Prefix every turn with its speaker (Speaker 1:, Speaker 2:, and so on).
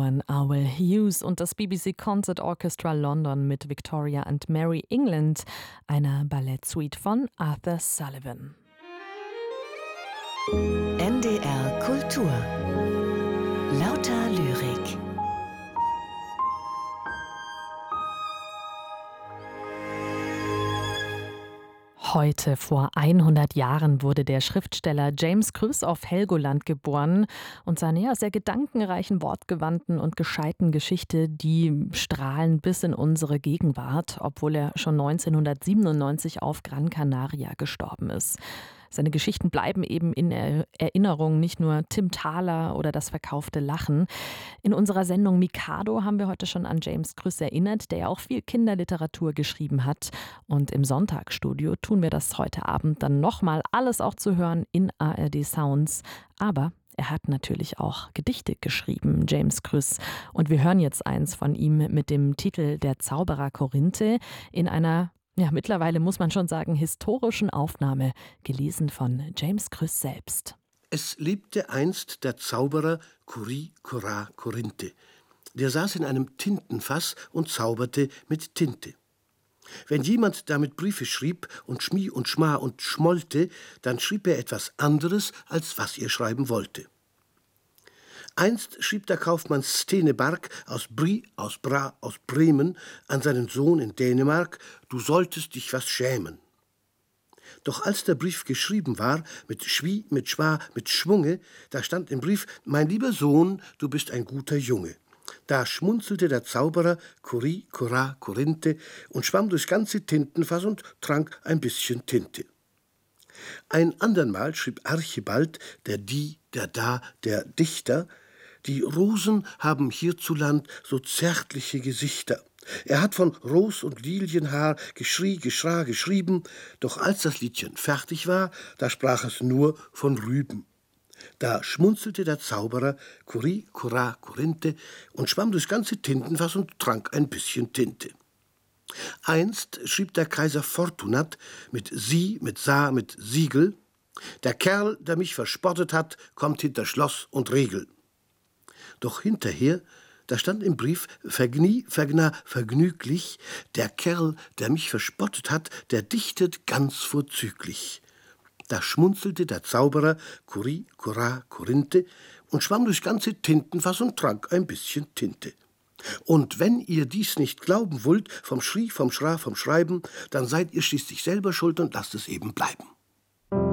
Speaker 1: One I Will Use und das BBC Concert Orchestra London mit Victoria and Mary England, einer Ballettsuite von Arthur Sullivan.
Speaker 2: NDR Kultur. Lauter Lyrik.
Speaker 1: Heute vor 100 Jahren wurde der Schriftsteller James Krüss auf Helgoland geboren und seine sehr gedankenreichen, wortgewandten und gescheiten Geschichte, die strahlen bis in unsere Gegenwart, obwohl er schon 1997 auf Gran Canaria gestorben ist. Seine Geschichten bleiben eben in Erinnerung, nicht nur Tim Thaler oder das verkaufte Lachen. In unserer Sendung Mikado haben wir heute schon an James Krüss erinnert, der ja auch viel Kinderliteratur geschrieben hat. Und im Sonntagsstudio tun wir das heute Abend dann nochmal, alles auch zu hören in ARD Sounds. Aber er hat natürlich auch Gedichte geschrieben, James Krüss. Und wir hören jetzt eins von ihm mit dem Titel Der Zauberer Korinthe in einer mittlerweile muss man schon sagen, historischen Aufnahme, gelesen von James Krüss selbst.
Speaker 3: Es lebte einst der Zauberer Korinthe. Der saß in einem Tintenfass und zauberte mit Tinte. Wenn jemand damit Briefe schrieb und Schmi und Schma und schmollte, dann schrieb er etwas anderes, als was er schreiben wollte. Einst schrieb der Kaufmann Stenebark aus Bremen an seinen Sohn in Dänemark: Du solltest dich was schämen. Doch als der Brief geschrieben war, mit Schwie, mit Schwa, mit Schwunge, da stand im Brief: Mein lieber Sohn, du bist ein guter Junge. Da schmunzelte der Zauberer Korinthe und schwamm durchs ganze Tintenfass und trank ein bisschen Tinte. Ein andernmal schrieb Archibald, der Dichter: Die Rosen haben hierzuland so zärtliche Gesichter. Er hat von Ros- und Lilienhaar geschrieben, doch als das Liedchen fertig war, da sprach es nur von Rüben. Da schmunzelte der Zauberer Korinthe und schwamm durchs ganze Tintenfass und trank ein bisschen Tinte. Einst schrieb der Kaiser Fortunat mit Sie, mit Sa, mit Siegel: Der Kerl, der mich verspottet hat, kommt hinter Schloss und Riegel. Doch hinterher, da stand im Brief vergnüglich: Der Kerl, der mich verspottet hat, der dichtet ganz vorzüglich. Da schmunzelte der Zauberer Korinthe und schwamm durchs ganze Tintenfass und trank ein bisschen Tinte. Und wenn ihr dies nicht glauben wollt, vom Schrie, vom Schra, vom Schreiben, dann seid ihr schließlich selber schuld und lasst es eben bleiben.